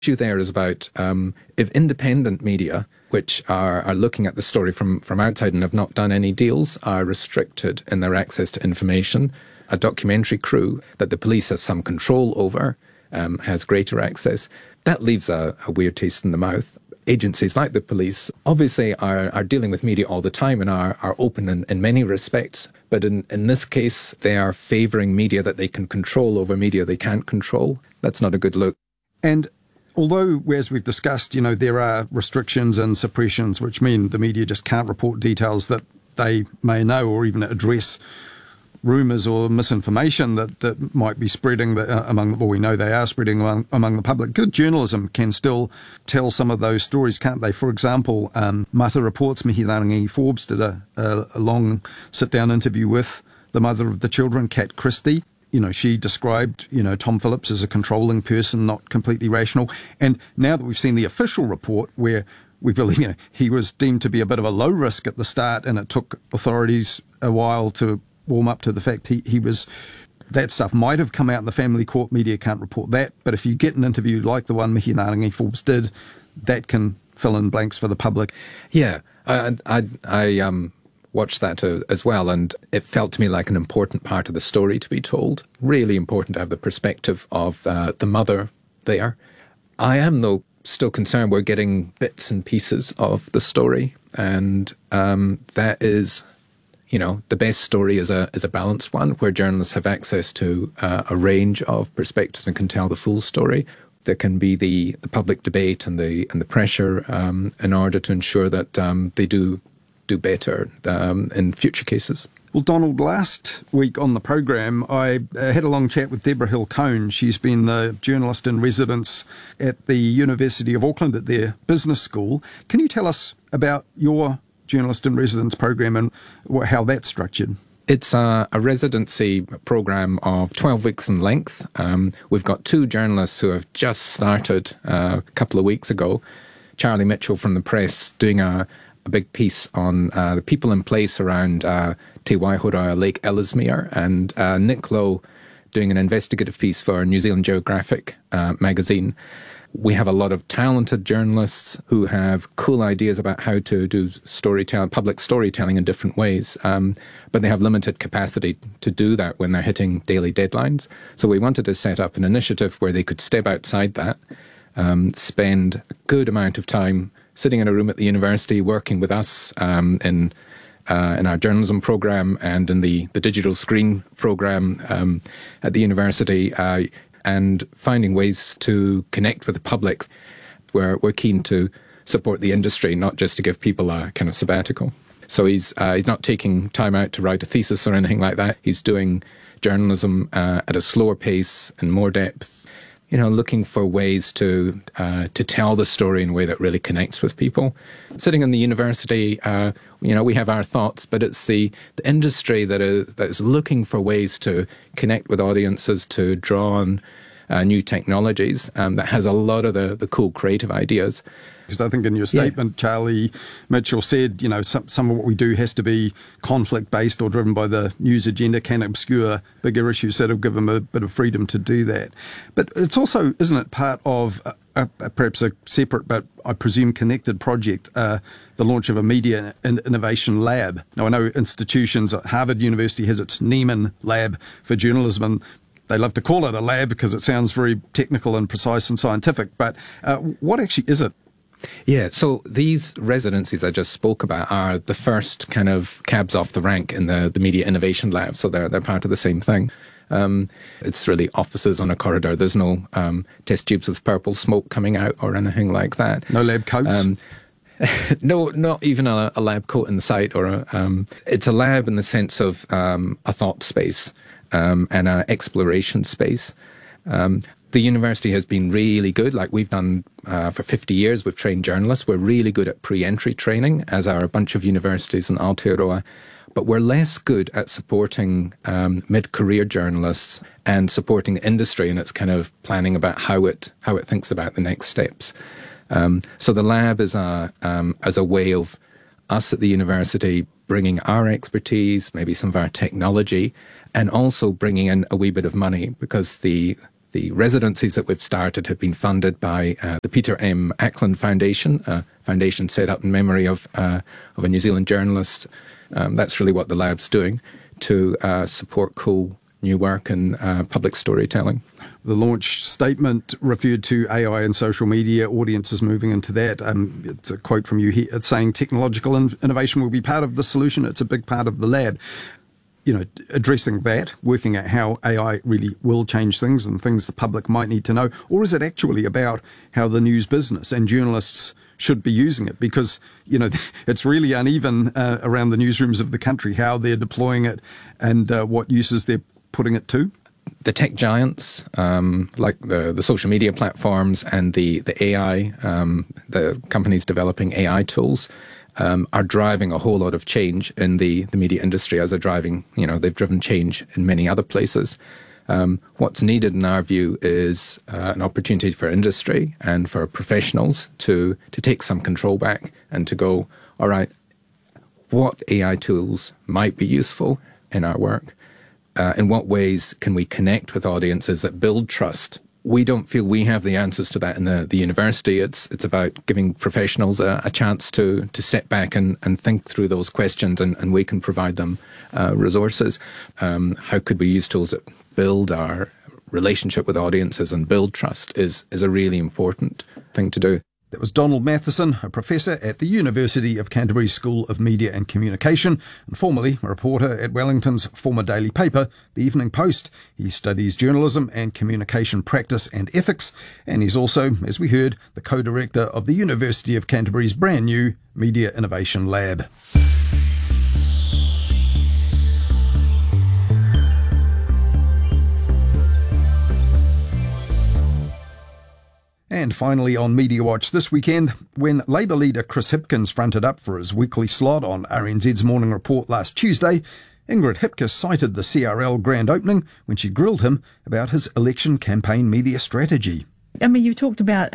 issue there is about if independent media, which are looking at the story from outside and have not done any deals, are restricted in their access to information, a documentary crew that the police have some control over has greater access. That leaves a weird taste in the mouth. Agencies like the police obviously are dealing with media all the time and are open in many respects. But in this case, they are favouring media that they can control over media they can't control. That's not a good look. And although, as we've discussed, there are restrictions and suppressions which mean the media just can't report details that they may know or even address rumours or misinformation that might be spreading we know they are spreading among the public. Good journalism can still tell some of those stories, can't they? For example, Mata Reports, Mihi Rangi Forbes did a long sit-down interview with the mother of the children, Kat Christie. She described, Tom Phillips as a controlling person, not completely rational. And now that we've seen the official report where we believe, he was deemed to be a bit of a low risk at the start and it took authorities a while to warm up to the fact he was, that stuff might have come out in the family court, media can't report that. But if you get an interview like the one Mihi Rangi Forbes did, that can fill in blanks for the public. Yeah, I watched that as well, and it felt to me like an important part of the story to be told. Really important to have the perspective of the mother there. I am, though, still concerned we're getting bits and pieces of the story, and that is, the best story is a balanced one where journalists have access to a range of perspectives and can tell the full story. There can be the public debate and the pressure in order to ensure that they do better in future cases. Well, Donald, last week on the program, I had a long chat with Deborah Hill-Cohn. She's been the journalist in residence at the University of Auckland at their business school. Can you tell us about your journalist in residence program and how that's structured? It's a residency program of 12 weeks in length. We've got two journalists who have just started a couple of weeks ago. Charlie Mitchell from the Press doing a big piece on the people in place around Te Waihora Lake Ellesmere, and Nick Lowe doing an investigative piece for New Zealand Geographic magazine. We have a lot of talented journalists who have cool ideas about how to do storytelling, public storytelling in different ways, but they have limited capacity to do that when they're hitting daily deadlines. So we wanted to set up an initiative where they could step outside that, spend a good amount of time sitting in a room at the university, working with us in our journalism program and in the digital screen program at the university, and finding ways to connect with the public. We're keen to support the industry, not just to give people a kind of sabbatical. So he's not taking time out to write a thesis or anything like that. He's doing journalism at a slower pace and more depth, looking for ways to tell the story in a way that really connects with people. Sitting in the university, we have our thoughts, but it's the industry that is looking for ways to connect with audiences, to draw on new technologies, that has a lot of the cool creative ideas. Because I think in your statement, Charlie Mitchell said, some of what we do has to be conflict-based or driven by the news agenda, can obscure bigger issues, so it'll give them a bit of freedom to do that. But it's also, isn't it, part of perhaps a separate but I presume connected project, the launch of a media and innovation lab. Now, I know institutions, Harvard University has its Nieman Lab for journalism, and they love to call it a lab because it sounds very technical and precise and scientific. But what actually is it? Yeah, so these residencies I just spoke about are the first kind of cabs off the rank in the Media Innovation Lab, so they're part of the same thing. It's really offices on a corridor. There's no test tubes with purple smoke coming out or anything like that. No lab coats? No, not even a lab coat in sight. It's a lab in the sense of a thought space and an exploration space. The university has been really good. Like we've done for 50 years, we've trained journalists. We're really good at pre-entry training, as are a bunch of universities in Aotearoa. But we're less good at supporting mid-career journalists and supporting the industry in its kind of planning about how it thinks about the next steps. So the lab is a way of us at the university bringing our expertise, maybe some of our technology, and also bringing in a wee bit of money, because the The residencies that we've started have been funded by the Peter M. Ackland Foundation, a foundation set up in memory of a New Zealand journalist. That's really what the lab's doing to support cool new work in public storytelling. The launch statement referred to AI and social media, audiences moving into that. It's a quote from you here. It's saying technological innovation will be part of the solution. It's a big part of the lab. You know, addressing that, working out how AI really will change things and things the public might need to know, or is it actually about how the news business and journalists should be using it? Because, you know, it's really uneven around the newsrooms of the country, how they're deploying it and what uses they're putting it to. The tech giants, like the social media platforms and the AI, the companies developing AI tools, are driving a whole lot of change in the media industry, as they're driving, they've driven change in many other places. What's needed in our view is an opportunity for industry and for professionals to take some control back and to go, all right, what AI tools might be useful in our work? In what ways can we connect with audiences that build trust? We don't feel we have the answers to that in the university. It's about giving professionals a chance to step back and think through those questions, and we can provide them resources. How could we use tools that build our relationship with audiences and build trust is a really important thing to do. That was Donald Matheson, a professor at the University of Canterbury School of Media and Communication, and formerly a reporter at Wellington's former daily paper, The Evening Post. He studies journalism and communication practice and ethics, and he's also, as we heard, the co-director of the University of Canterbury's brand new Media Innovation Lab. And finally on Media Watch this weekend, when Labour leader Chris Hipkins fronted up for his weekly slot on RNZ's Morning Report last Tuesday, Ingrid Hipkiss cited the CRL grand opening when she grilled him about his election campaign media strategy. I mean, you talked about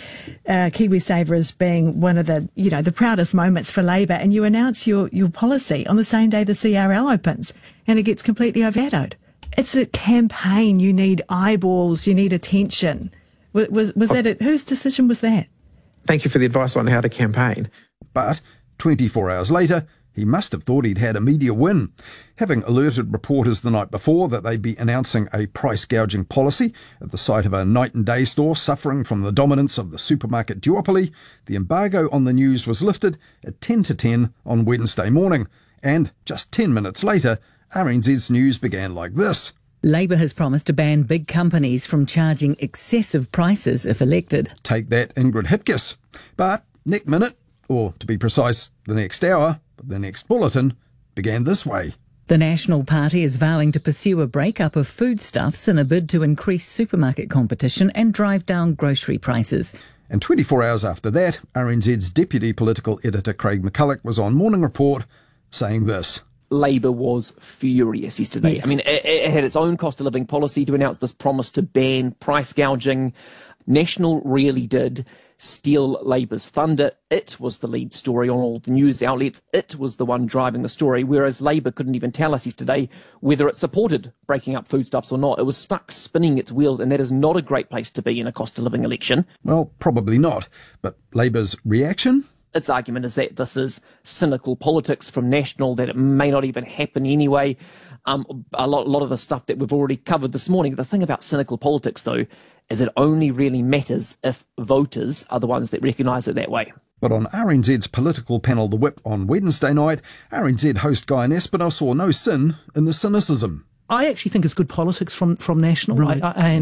KiwiSaver as being one of the, the proudest moments for Labour, and you announce your policy on the same day the CRL opens, and it gets completely overshadowed. It's a campaign. You need eyeballs. You need attention. Was that whose decision was that? Thank you for the advice on how to campaign. But 24 hours later, he must have thought he'd had a media win. Having alerted reporters the night before that they'd be announcing a price gouging policy at the site of a night and day store suffering from the dominance of the supermarket duopoly, the embargo on the news was lifted at 10 to 10 on Wednesday morning. And just 10 minutes later, RNZ's news began like this. Labour has promised to ban big companies from charging excessive prices if elected. Take that, Ingrid Hipkiss. But next minute, or to be precise, the next hour, the next bulletin, began this way. The National Party is vowing to pursue a breakup of foodstuffs in a bid to increase supermarket competition and drive down grocery prices. And 24 hours after that, RNZ's Deputy Political Editor Craig McCulloch was on Morning Report saying this. Labour was furious yesterday. Yes. I mean, it had its own cost of living policy to announce this promise to ban price gouging. National really did steal Labour's thunder. It was the lead story on all the news outlets. It was the one driving the story, whereas Labour couldn't even tell us yesterday whether it supported breaking up foodstuffs or not. It was stuck spinning its wheels, and that is not a great place to be in a cost of living election. Well, probably not. But Labour's reaction? Its argument is that this is cynical politics from National, that it may not even happen anyway. A lot of the stuff that we've already covered this morning. The thing about cynical politics, though, is it only really matters if voters are the ones that recognise it that way. But on RNZ's political panel The Whip on Wednesday night, RNZ host Guy Nespino saw no sin in the cynicism. I actually think it's good politics from National. Right.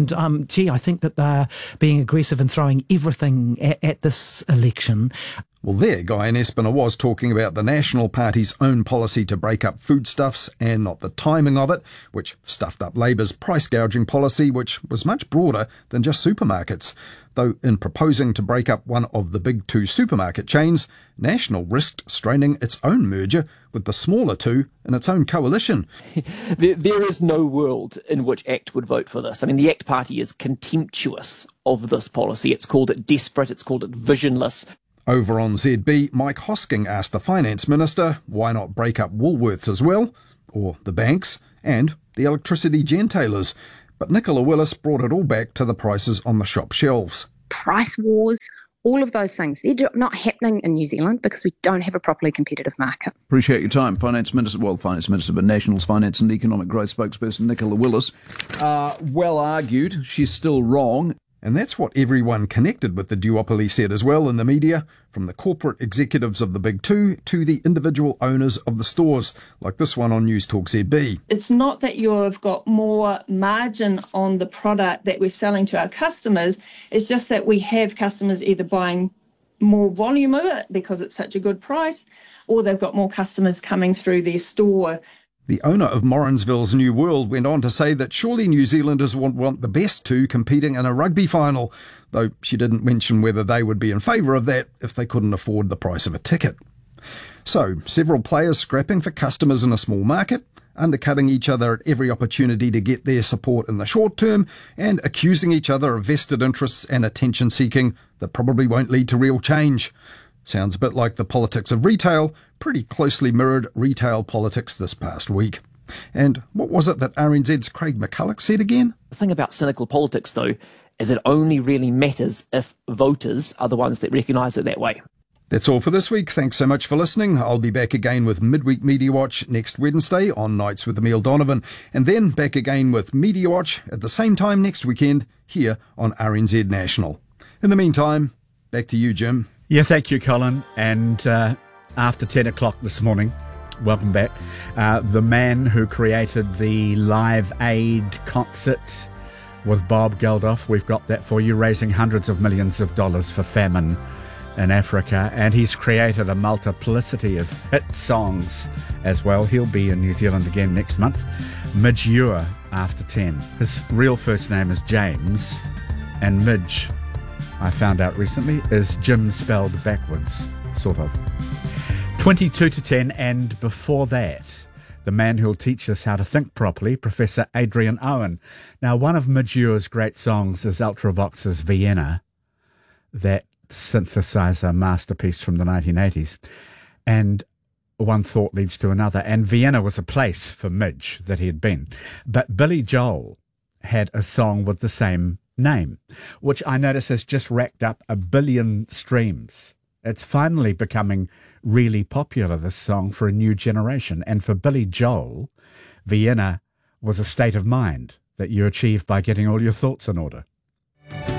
I think that they're being aggressive and throwing everything at this election. Well, there, Guy Nespino was talking about the National Party's own policy to break up foodstuffs and not the timing of it, which stuffed up Labour's price gouging policy, which was much broader than just supermarkets. Though in proposing to break up one of the big two supermarket chains, National risked straining its own merger with the smaller two in its own coalition. There is no world in which ACT would vote for this. I mean, the ACT Party is contemptuous of this policy. It's called it desperate. It's called it visionless. Over on ZB, Mike Hosking asked the Finance Minister why not break up Woolworths as well, or the banks, and the electricity gentailers. But Nicola Willis brought it all back to the prices on the shop shelves. Price wars, all of those things, they're not happening in New Zealand because we don't have a properly competitive market. Appreciate your time. Finance Minister, but National's Finance and Economic Growth spokesperson Nicola Willis. Well argued. She's still wrong. And that's what everyone connected with the duopoly said as well in the media, from the corporate executives of the Big Two to the individual owners of the stores, like this one on News Talk ZB. It's not that you've got more margin on the product that we're selling to our customers, it's just that we have customers either buying more volume of it because it's such a good price, or they've got more customers coming through their store. The owner of Morrinsville's New World went on to say that surely New Zealanders would want the best two competing in a rugby final, though she didn't mention whether they would be in favour of that if they couldn't afford the price of a ticket. So, several players scrapping for customers in a small market, undercutting each other at every opportunity to get their support in the short term, and accusing each other of vested interests and attention-seeking that probably won't lead to real change. Sounds a bit like the politics of retail, pretty closely mirrored retail politics this past week. And what was it that RNZ's Craig McCulloch said again? The thing about cynical politics, though, is it only really matters if voters are the ones that recognise it that way. That's all for this week. Thanks so much for listening. I'll be back again with Midweek Media Watch next Wednesday on Nights with Emile Donovan, and then back again with Media Watch at the same time next weekend here on RNZ National. In the meantime, back to you, Jim. Yeah, thank you, Colin. And after 10 o'clock this morning, welcome back, the man who created the Live Aid concert with Bob Geldof, we've got that for you, raising hundreds of millions of dollars for famine in Africa. And he's created a multiplicity of hit songs as well. He'll be in New Zealand again next month. Midge Ure after 10. His real first name is James, and Midge, I found out recently, is Jim spelled backwards, sort of. 22 to 10, and before that, the man who'll teach us how to think properly, Professor Adrian Owen. Now, one of Midge Ure's great songs is Ultravox's Vienna, that synthesizer masterpiece from the 1980s. And one thought leads to another, and Vienna was a place for Midge that he had been. But Billy Joel had a song with the same name, which I notice has just racked up 1 billion streams. It's finally becoming really popular, this song, for a new generation. And for Billy Joel, Vienna was a state of mind that you achieve by getting all your thoughts in order.